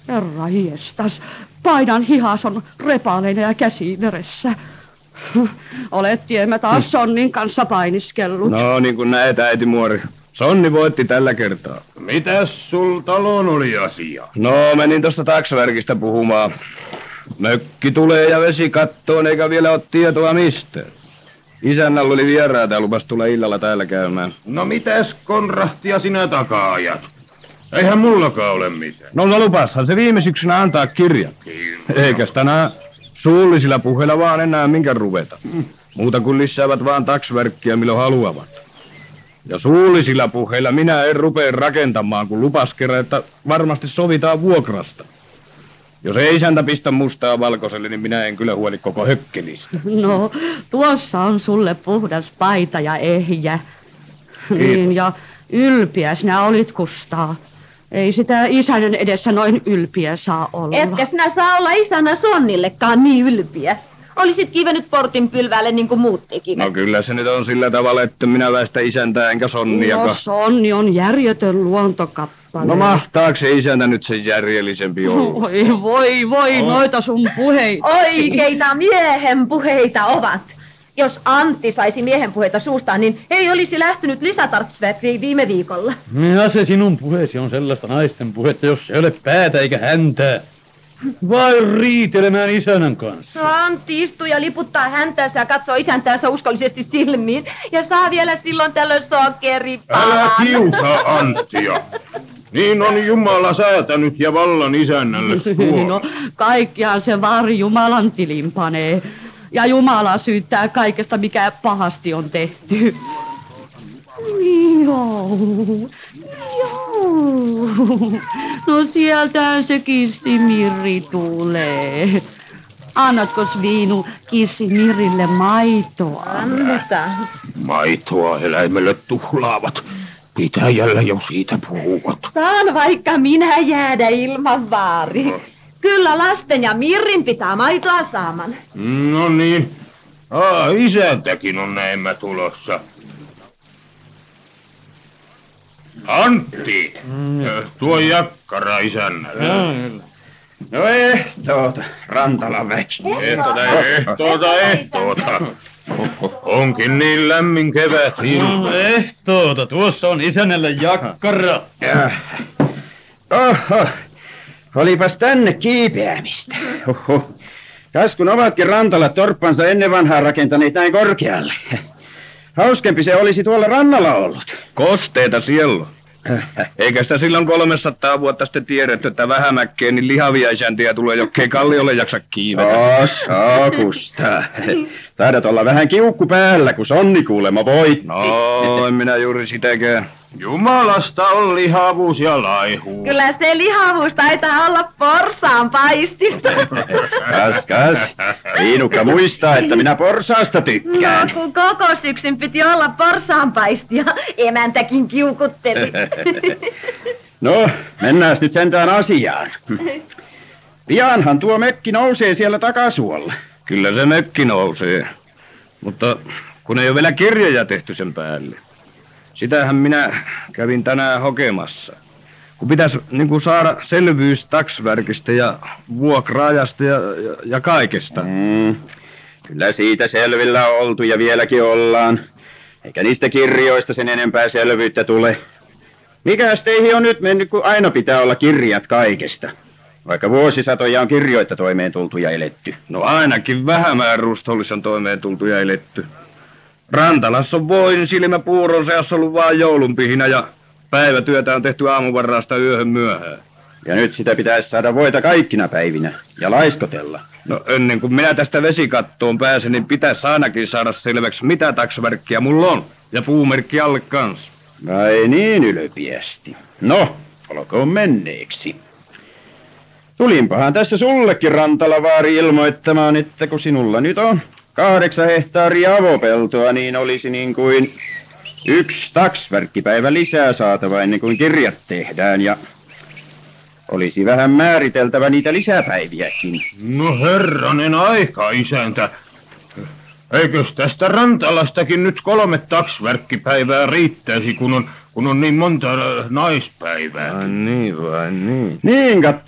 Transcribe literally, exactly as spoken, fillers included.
Herra hiestas, painan hihas on repaleinen ja käsi veressä. Olet tiemmä taas Sonnin kanssa painiskellut. No niin kuin näet, äiti muori. Sonni voitti tällä kertaa. Mitäs sul talon oli asia? No, menin tosta taksvärkistä puhumaan. Mökki tulee ja vesi kattoon, eikä vielä ole tietoa mistään. Isännällä oli vieraita ja lupas tulla illalla täällä käymään. No mitäs konrahtia sinä takaa ajat? Eihän mullakaan ole mitään. No, no lupashan se viime syksynä antaa kirjan. Eikä tänään suullisilla puheilla vaan enää minkä ruveta. Muuta kuin lisäävät vaan taksvärkkiä milloin haluavat. Ja suullisilla puheilla minä en rupea rakentamaan, kun lupas kerran, että varmasti sovitaan vuokrasta. Jos ei isäntä pistä mustaa valkoiselle, niin minä en kyllä huoli koko hökkelistä. No, tuossa on sulle puhdas paita ja ehjä. Niin, ja ylpiä sinä olit, Kustaa. Ei sitä isännän edessä noin ylpiä saa olla. Etkä sinä saa olla isänä Sonnillekaan niin ylpiä. Olisit kivennyt portin pylväälle niin kuin muut tekivät. No kyllä se nyt on sillä tavalla, että minä väistä isäntää enkä Sonniakaan. No Sonni on järjetön luontokappale. No mahtaako se isäntä nyt sen järjellisempi olla? Oi voi voi, oh. Noita sun puheita. Oikeita miehen puheita ovat. Jos Antti saisi miehen puheita suustaan, niin ei olisi lähtenyt lisätartsväkriin viime viikolla. Minä se sinun puheesi on sellaista naisten puhetta, jos se ei ole päätä eikä häntää. Vai riitelemään isännän kanssa. No Antti istuu ja liputtaa häntäänsä ja katsoo isäntäänsä uskollisesti silmiin. Ja saa vielä silloin tällöin sokeripalan. Älä kiusaa Anttia. Niin on Jumala säätänyt ja vallan isännälle tuo. No kaikkihan se vaari Jumalan tilin panee. Ja Jumala syyttää kaikesta, mikä pahasti on tehty. Joo, joo. No sieltään se Kissi-Mirri tulee. Annatkos Viinu Kissi-Mirrille maitoa? Annetaan. Maitoa eläimelle tuhlaavat. Pitäjällä jo siitä puhuvat. Saan vaikka minä jäädä ilman vaari. Kyllä lasten ja Mirrin pitää maitoa saaman. No niin. Aa, isäntäkin on näemmä tulossa. Antti, mm. tuo jakkara isännälle. Mm. No ehtoota, Rantalan väki. Ehtoota, ehtoota, ehtoota. Onkin niin lämmin kevät ilma. Ehtoota, tuossa on isännällä jakkara. Oho, olipas tänne kiipeämistä. Oho. Kas kun ovatkin Rantala torppansa ennen vanhaa rakentaneet näin korkealle. Hauskempi se olisi tuolla rannalla ollut. Kosteita siellä. Eikä sitä silloin kolmesataa vuotta sitten tiedetty, että vähämäkkeen niin lihavia isäntiä tulee, jokkei kalliolle jaksa kiivetä. Osa, Kustaa. Taidat olla vähän kiukku päällä, kun Sonni kuulemma voitti. No, en minä juuri sitäkään. Jumalasta on lihavuus ja laihuus. Kyllä se lihavuus taitaa olla porsaan paistista. Kas, kas. Viinukka muistaa, että minä porsaasta tykkään. No, kun koko syksyn piti olla porsaan paistia, emäntäkin kiukutteli. No, mennään nyt sentään asiaan. Pianhan tuo mökki nousee siellä takasuolla. Kyllä se mökki nousee, mutta kun ei ole vielä kirjoja tehty sen päälle. Sitähän minä kävin tänään hokemassa. Kun pitäisi niin kuin saada selvyys taksvärkistä ja vuokraajasta ja, ja, ja kaikesta. Mm. Kyllä siitä selvillä on oltu ja vieläkin ollaan. Eikä niistä kirjoista sen enempää selvyyttä tule. Mikäs teihin on nyt mennyt, kun aina pitää olla kirjat kaikesta? Vaikka vuosisatoja on kirjoitta toimeen tultu ja eletty. No ainakin vähämään rustollissa on toimeen tultu ja eletty. Rantalassa on voin silmä puuron seassa ollut vaan joulunpihinä ja päivätyötä on tehty aamuvarraasta yöhön myöhään. Ja nyt sitä pitäisi saada voita kaikkina päivinä ja laiskotella. No ennen kuin minä tästä vesikattoon pääsen, niin pitäisi ainakin saada selväksi, mitä taksvärkkiä mulla on. Ja puumerkki alle kanssa. Vai niin ylpiästi. No, olkoon menneeksi. Tulinpahan tässä sullekin Rantalavaari ilmoittamaan, että kun sinulla nyt on kahdeksan hehtaaria avopeltoa, niin olisi niin kuin yksi taksvärkkipäivä lisää saatava ennen kuin kirjat tehdään ja olisi vähän määriteltävä niitä lisäpäiviäkin. No herranen aika, isäntä. Eikös tästä Rantalastakin nyt kolme taksvärkkipäivää riittäisi, kun on, kun on niin monta naispäivää? Vai niin, vai niin. Niin, katso.